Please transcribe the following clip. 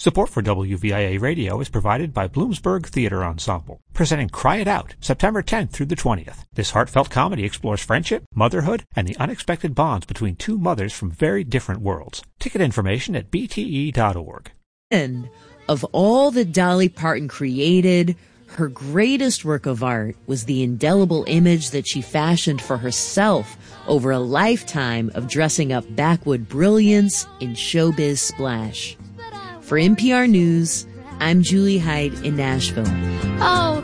Support for WVIA Radio is provided by Bloomsburg Theater Ensemble, presenting Cry It Out, September 10th through the 20th. This heartfelt comedy explores friendship, motherhood, and the unexpected bonds between two mothers from very different worlds. Ticket information at bte.org. And of all that Dolly Parton created, her greatest work of art was the indelible image that she fashioned for herself over a lifetime of dressing up backwood brilliance in showbiz splash. For NPR News, I'm Julie Hyde in Nashville. Oh,